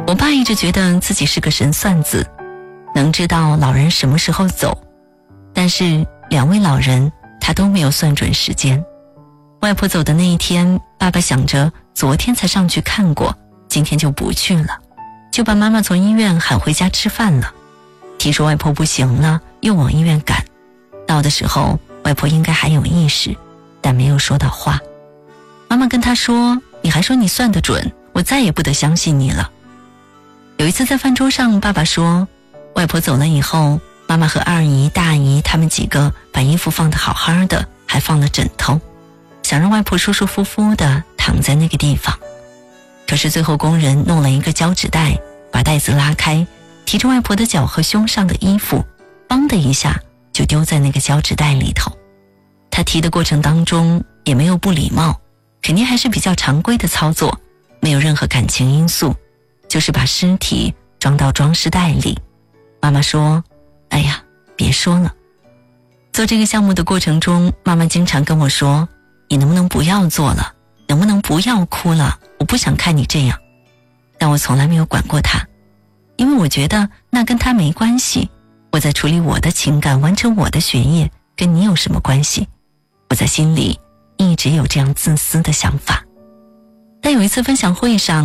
我爸一直觉得自己是个神算子，能知道老人什么时候走，但是2位老人他都没有算准时间。外婆走的那一天，爸爸想着昨天才上去看过，今天就不去了，就把妈妈从医院喊回家吃饭了。听说外婆不行了，又往医院赶。到的时候，外婆应该还有意识，但没有说到话。妈妈跟她说，你还说你算得准，我再也不得相信你了。有一次在饭桌上，爸爸说，外婆走了以后，妈妈和二姨、大姨他们几个把衣服放得好好的，还放了枕头，想让外婆舒舒服服地躺在那个地方。可是最后工人弄了一个胶纸袋，把袋子拉开，提着外婆的脚和胸上的衣服，梆的一下就丢在那个胶纸袋里头。他提的过程当中也没有不礼貌，肯定还是比较常规的操作，没有任何感情因素，就是把尸体装到装尸袋里。妈妈说，哎呀，别说了。做这个项目的过程中，妈妈经常跟我说，你能不能不要做了，能不能不要哭了，我不想看你这样。但我从来没有管过她，因为我觉得那跟她没关系，我在处理我的情感，完成我的学业，跟你有什么关系？我在心里一直有这样自私的想法。但有一次分享会上，